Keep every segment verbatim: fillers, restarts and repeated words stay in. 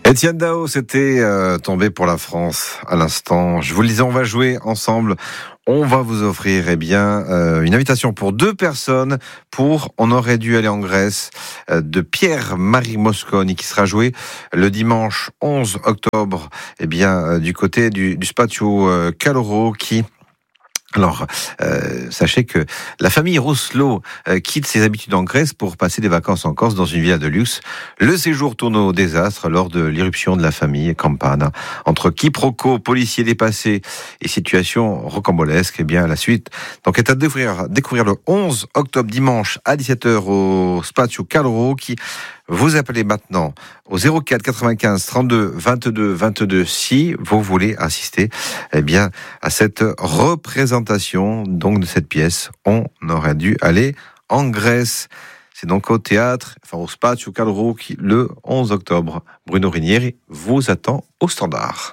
Étienne Dao, c'était euh, tombé pour la France à l'instant. Je vous le disais, on va jouer ensemble. On va vous offrir eh bien euh, une invitation pour deux personnes pour On aurait dû aller en Grèce euh, de Pierre-Marie Mosconi qui sera joué le dimanche onze octobre eh bien euh, du côté du, du Spazio euh, Caloro qui... Alors, euh, sachez que la famille Rousselot euh, quitte ses habitudes en Grèce pour passer des vacances en Corse dans une villa de luxe. Le séjour tourne au désastre lors de l'irruption de la famille Campana. Entre quiproquos, policiers dépassés et situations rocambolesques, eh bien, la suite donc est à découvrir, découvrir le onze octobre, dimanche à dix-sept heures au Spazio Caloro qui... Vous appelez maintenant au zéro quatre quatre-vingt-quinze trente-deux vingt-deux vingt-deux si vous voulez assister eh bien, à cette représentation donc, de cette pièce. On aurait dû aller en Grèce. C'est donc au théâtre, enfin au Spazio Caloro, qui, le onze octobre. Bruno Rinieri vous attend au standard.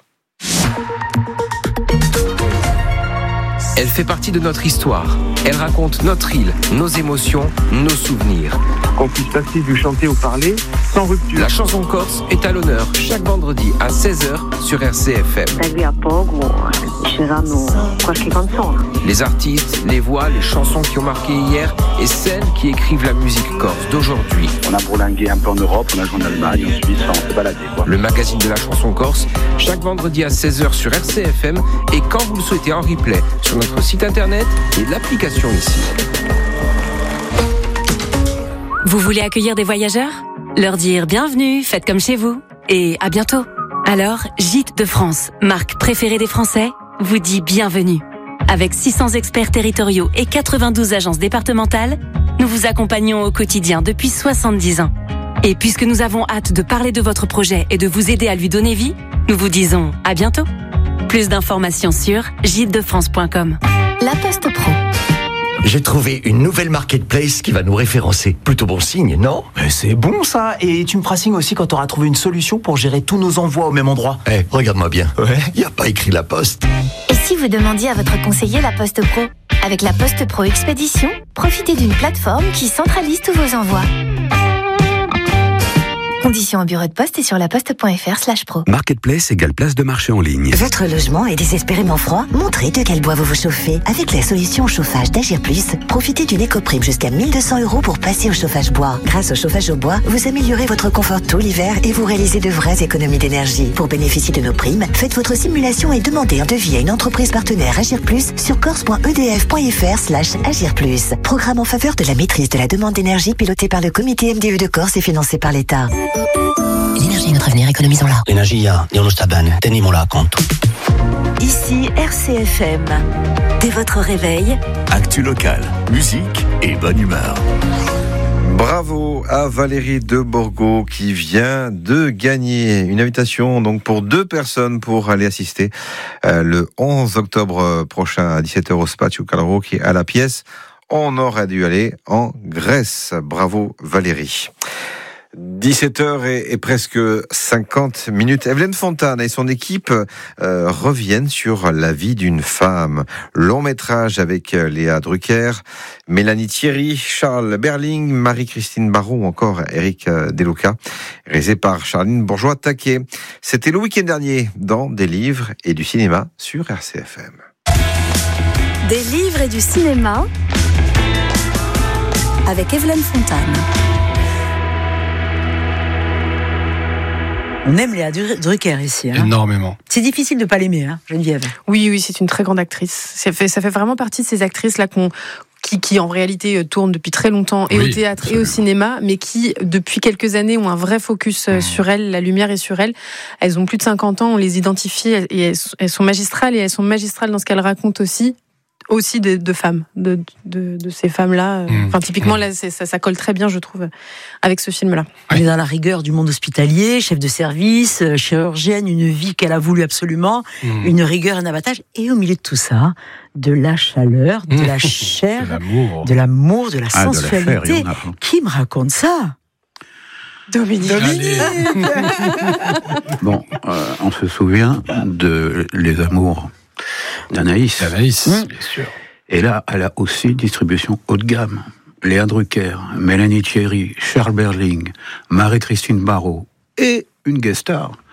Elle fait partie de notre histoire. Elle raconte notre île, nos émotions, nos souvenirs. Qu'on puisse passer du chanter au parler sans rupture. La chanson corse est à l'honneur chaque vendredi à seize heures sur R C F M. Les artistes, les voix, les chansons qui ont marqué hier et celles qui écrivent la musique corse d'aujourd'hui. On a bourlingué un peu en Europe, on a joué en Allemagne, en Suisse, on s'est baladé quoi. Le magazine de la chanson corse, chaque vendredi à seize heures sur R C F M et quand vous le souhaitez en replay sur notre site internet et l'application ici. Vous voulez accueillir des voyageurs ? Leur dire bienvenue, faites comme chez vous et à bientôt. Alors, Gîtes de France, marque préférée des Français, vous dit bienvenue. Avec six cents experts territoriaux et quatre-vingt-douze agences départementales, nous vous accompagnons au quotidien depuis soixante-dix ans. Et puisque nous avons hâte de parler de votre projet et de vous aider à lui donner vie, nous vous disons à bientôt. Plus d'informations sur gîtes de france point com. La Poste Pro. J'ai trouvé une nouvelle marketplace qui va nous référencer. Plutôt bon signe, non ? Mais c'est bon ça. Et tu me feras signe aussi quand tu auras trouvé une solution pour gérer tous nos envois au même endroit. Eh, hey, regarde-moi bien. Ouais. Il n'y a pas écrit La Poste. Et si vous demandiez à votre conseiller La Poste Pro ? Avec La Poste Pro Expédition, profitez d'une plateforme qui centralise tous vos envois. Conditions au bureau de poste et sur laposte.fr slash pro. Marketplace égale place de marché en ligne. Votre logement est désespérément froid ? Montrez de quel bois vous vous chauffez. Avec la solution chauffage d'Agir Plus, profitez d'une éco-prime jusqu'à mille deux cents euros pour passer au chauffage bois. Grâce au chauffage au bois, vous améliorez votre confort tout l'hiver et vous réalisez de vraies économies d'énergie. Pour bénéficier de nos primes, faites votre simulation et demandez un devis à une entreprise partenaire Agir Plus sur corse.edf.fr slash Agir Plus. Programme en faveur de la maîtrise de la demande d'énergie piloté par le comité M D E de Corse et financé par l'État. L'énergie est notre avenir, économisons-la. L'energia di uno sta bene, teniamola a conto. Ici R C F M. Dès votre réveil, actu locale, musique et bonne humeur. Bravo à Valérie de Borgo qui vient de gagner une invitation donc pour deux personnes pour aller assister euh, le onze octobre prochain à dix-sept heures au Spazio Caloro qui est à la pièce. On aurait dû aller en Grèce. Bravo Valérie. dix-sept heures et, et presque cinquante minutes. Evelyne Fontane et son équipe euh, reviennent sur la vie d'une femme. Long métrage avec Léa Drucker, Mélanie Thierry, Charles Berling, Marie-Christine Barrault ou encore Eric Deluca, réalisé par Charline Bourgeois-Taquet. C'était le week-end dernier dans Des livres et du cinéma sur R C F M. Des livres et du cinéma avec Evelyne Fontane. On aime Léa Drucker ici. Hein. Énormément. C'est difficile de ne pas l'aimer, hein, Geneviève. Oui, oui, c'est une très grande actrice. Ça fait, ça fait vraiment partie de ces actrices-là qu'on, qui, qui, en réalité, tournent depuis très longtemps, et oui, au théâtre absolument. Et au cinéma, mais qui, depuis quelques années, ont un vrai focus mmh. sur elles. La lumière est sur elles. Elles ont plus de cinquante ans, on les identifie, et elles, elles sont magistrales, et elles sont magistrales dans ce qu'elles racontent aussi. Aussi de, de femmes, de, de, de ces femmes-là. Mmh. Enfin, typiquement, là, c'est, ça, ça colle très bien, je trouve, avec ce film-là. Elle est dans la rigueur du monde hospitalier, chef de service, chirurgienne, une vie qu'elle a voulu absolument, mmh. une rigueur, un abattage, et au milieu de tout ça, de la chaleur, de la chair, de l'amour, de, l'amour, de la ah, sensualité. De la chair, qui me raconte ça ? Dominique. Dominique. Bon, euh, on se souvient de Les Amours d'Anaïs. D'Anaïs, mmh. bien sûr. Et là, elle a aussi distribution haut de gamme. Léa Drucker, Mélanie Thierry, Charles Berling, Marie-Christine Barrault et une guest star,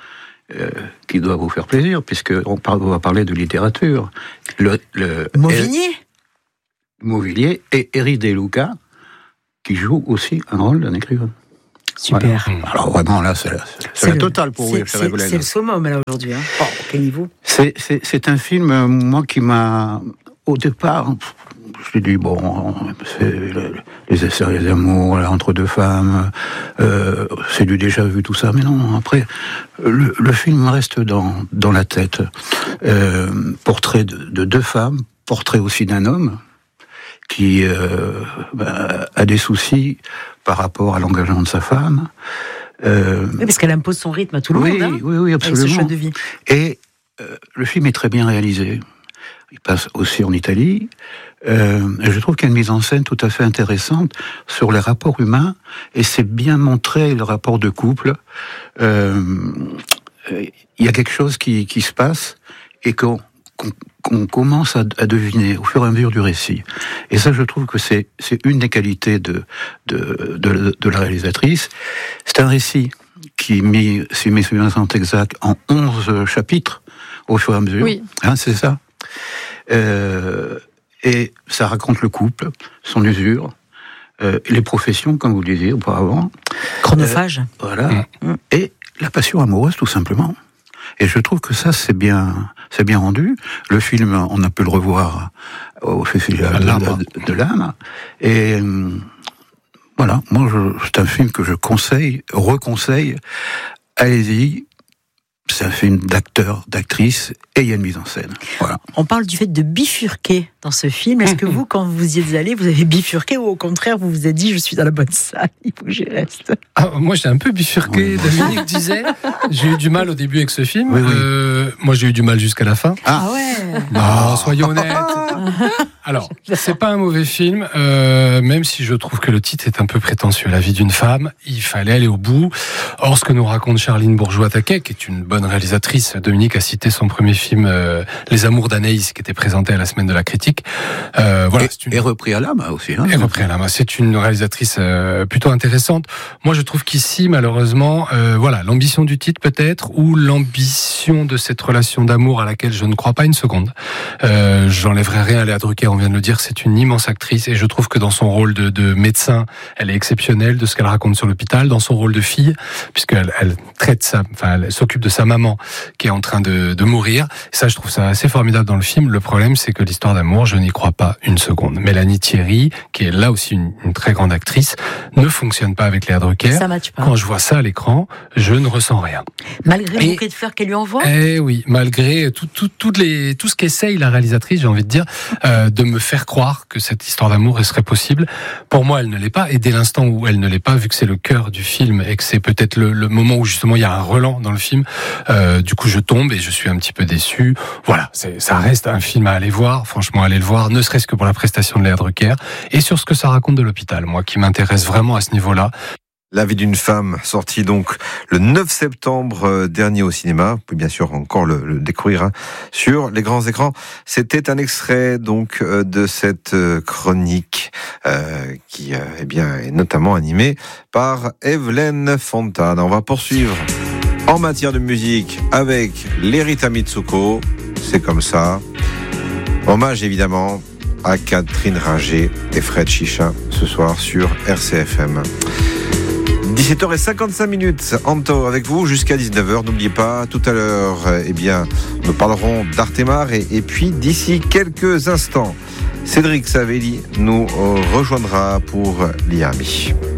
euh, qui doit vous faire plaisir, puisqu'on on va parler de littérature. Le, le, Mauvillier Mauvillier et Éric De Luca, qui joue aussi un rôle d'un écrivain. Super. Voilà. Alors vraiment, là, c'est la, c'est c'est la totale pour vous. C'est, c'est, c'est le summum, là, aujourd'hui. Hein. Oh, quel niveau. C'est, c'est, c'est un film, moi, qui m'a... Au départ, je dit, bon, c'est les essais les amours, là, entre deux femmes, euh, c'est du déjà vu, tout ça. Mais non, après, le, le film reste dans, dans la tête. Euh, portrait de, de deux femmes, portrait aussi d'un homme qui euh, bah, a des soucis par rapport à l'engagement de sa femme. Euh, oui, parce qu'elle impose son rythme à tout le oui, monde. Hein, oui, oui, absolument. Avec ce choix de vie. Et euh, le film est très bien réalisé. Il passe aussi en Italie. Euh, et je trouve qu'il y a une mise en scène tout à fait intéressante sur les rapports humains. Et c'est bien montré, le rapport de couple. Euh, il y a quelque chose qui, qui se passe et qu'on... qu'on qu'on commence à, à deviner au fur et à mesure du récit. Et ça, je trouve que c'est, c'est une des qualités de, de, de, de la réalisatrice. C'est un récit qui, mis, si mes souvenirs sont exacts, en onze chapitres, au fur et à mesure. Oui. Hein, c'est ça. Euh, et ça raconte le couple, son usure, euh, les professions, comme vous le disiez auparavant. Chronophage. Euh, voilà. Mmh. Et la passion amoureuse, tout simplement. Et je trouve que ça, c'est bien, c'est bien rendu. Le film, on a pu le revoir au Festival de, de, de l'âme. Et euh, voilà, moi, je, c'est un film que je conseille, reconseille. Allez-y. C'est un film d'acteurs, d'actrices, et il y a une mise en scène. Voilà. On parle du fait de bifurquer dans ce film. Est-ce que vous, quand vous y êtes allé, vous avez bifurqué ou au contraire, vous vous êtes dit, je suis dans la bonne salle, il faut que j'y reste? Ah, moi, j'ai un peu bifurqué. Oui. Dominique disait, j'ai eu du mal au début avec ce film. Oui, oui. Euh, moi, j'ai eu du mal jusqu'à la fin. Ah, ah ouais. Non, soyons honnêtes. Alors, c'est pas un mauvais film, euh, même si je trouve que le titre est un peu prétentieux. La vie d'une femme, il fallait aller au bout. Or, ce que nous raconte Charline Bourgeois-Taquet, qui est une bonne réalisatrice, Dominique a cité son premier film, euh, Les Amours d'Anaïs, qui était présenté à la Semaine de la Critique. Euh, voilà, et, c'est une... et repris à l'âme aussi. Hein, et repris à l'âme. C'est une réalisatrice euh, plutôt intéressante. Moi, je trouve qu'ici, malheureusement, euh, voilà, l'ambition du titre peut-être, ou l'ambition de cette relation d'amour à laquelle je ne crois pas une seconde. Euh, j'enlèverai rien à Léa Drucker, on vient de le dire, c'est une immense actrice, et je trouve que dans son rôle de, de médecin, elle est exceptionnelle, de ce qu'elle raconte sur l'hôpital, dans son rôle de fille, puisqu'elle elle traite sa, enfin, elle s'occupe de sa maman qui est en train de, de mourir. Et ça, je trouve ça assez formidable dans le film. Le problème, c'est que l'histoire d'amour, je n'y crois pas une seconde. Mélanie Thierry, qui est là aussi une, une très grande actrice, ne fonctionne pas avec Léa Drucker. Ça matche pas. Quand je vois ça à l'écran, je ne ressens rien. Malgré le bouquet de fleurs qu'elle lui envoie. Eh oui, malgré tout, tout, toutes les, tout ce qu'essaye la réalisatrice, j'ai envie de dire, euh, de me faire croire que cette histoire d'amour serait possible. Pour moi, elle ne l'est pas. Et dès l'instant où elle ne l'est pas, vu que c'est le cœur du film et que c'est peut-être le, le moment où justement il y a un relent dans le film, euh, du coup je tombe et je suis un petit peu déçu. Voilà, c'est, ça reste un film à aller voir. Franchement, allez le voir, ne serait-ce que pour la prestation de Léa Drucker et sur ce que ça raconte de l'hôpital. Moi, qui m'intéresse vraiment à ce niveau-là. La vie d'une femme, sortie donc le neuf septembre dernier au cinéma. Vous pouvez bien sûr encore le, le découvrir hein, sur les grands écrans. C'était un extrait donc de cette chronique euh, qui euh, eh bien, est notamment animée par Evelyne Fontane. On va poursuivre en matière de musique avec l'Erita Mitsuko. C'est comme ça. Hommage évidemment à Catherine Ringer et Fred Chicha ce soir sur R C F M. dix-sept heures cinquante-cinq minutes, Anto avec vous jusqu'à dix-neuf heures. N'oubliez pas, tout à l'heure, eh bien, nous parlerons d'Artemar et, et puis d'ici quelques instants, Cédric Savelli nous rejoindra pour l'I A M I.